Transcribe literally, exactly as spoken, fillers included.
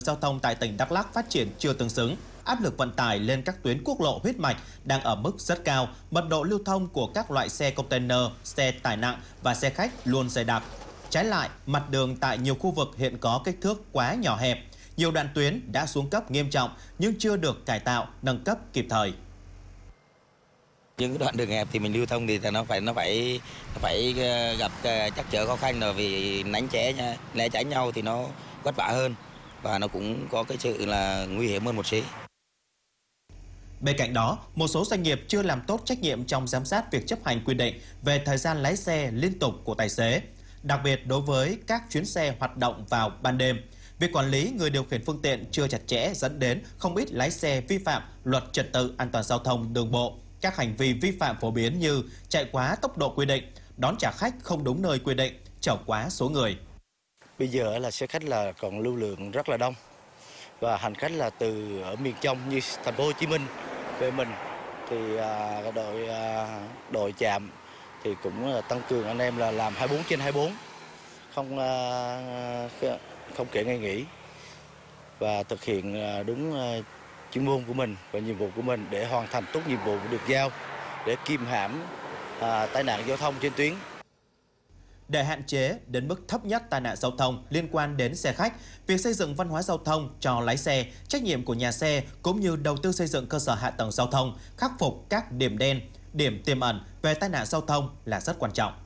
Giao thông tại tỉnh Đắk Lắk phát triển chưa tương xứng, áp lực vận tải lên các tuyến quốc lộ huyết mạch đang ở mức rất cao, mật độ lưu thông của các loại xe container, xe tải nặng và xe khách luôn dày đặc. Trái lại, mặt đường tại nhiều khu vực hiện có kích thước quá nhỏ hẹp, nhiều đoạn tuyến đã xuống cấp nghiêm trọng nhưng chưa được cải tạo, nâng cấp kịp thời. Những đoạn đường hẹp thì mình lưu thông thì nó phải nó phải nó phải gặp trắc trở khó khăn, rồi vì nánh ché nha, né tránh nhau thì nó vất vả hơn và nó cũng có cái sự là nguy hiểm hơn một xí. Bên cạnh đó, một số doanh nghiệp chưa làm tốt trách nhiệm trong giám sát việc chấp hành quy định về thời gian lái xe liên tục của tài xế, đặc biệt đối với các chuyến xe hoạt động vào ban đêm. Việc quản lý người điều khiển phương tiện chưa chặt chẽ dẫn đến không ít lái xe vi phạm luật trật tự an toàn giao thông đường bộ. Các hành vi vi phạm phổ biến như chạy quá tốc độ quy định, đón trả khách không đúng nơi quy định, chở quá số người. Bây giờ là xe khách là còn lưu lượng rất là đông và hành khách là từ ở miền trong như thành phố Hồ Chí Minh về mình thì đội đội trạm thì cũng tăng cường anh em là làm hai mươi bốn trên hai mươi bốn, không không kể ngày nghỉ và thực hiện đúng chuyên môn của mình và nhiệm vụ của mình để hoàn thành tốt nhiệm vụ được giao để kiềm hãm à, tai nạn giao thông trên tuyến. Để hạn chế đến mức thấp nhất tai nạn giao thông liên quan đến xe khách, việc xây dựng văn hóa giao thông cho lái xe, trách nhiệm của nhà xe cũng như đầu tư xây dựng cơ sở hạ tầng giao thông, khắc phục các điểm đen, điểm tiềm ẩn về tai nạn giao thông là rất quan trọng.